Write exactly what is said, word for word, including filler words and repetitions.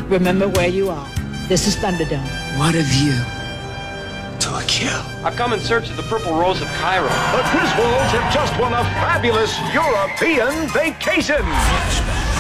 Remember where you are. This is Thunderdome. What a view. To a kill. I've come in search of the Purple Rose of Cairo. The Griswolds have just won a fabulous European vacation. Flashback.